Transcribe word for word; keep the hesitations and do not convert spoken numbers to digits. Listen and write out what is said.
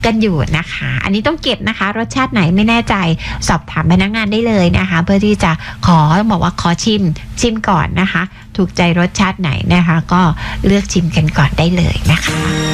กันอยู่นะคะอันนี้ต้องเก็บนะคะรสชาติไหนไม่แน่ใจสอบถามพนักงานได้เลยนะคะเพื่อที่จะขอต้องบอกว่าขอชิมชิมก่อนนะคะถูกใจรสชาติไหนนะคะก็เลือกชิมกันก่อนได้เลยนะคะ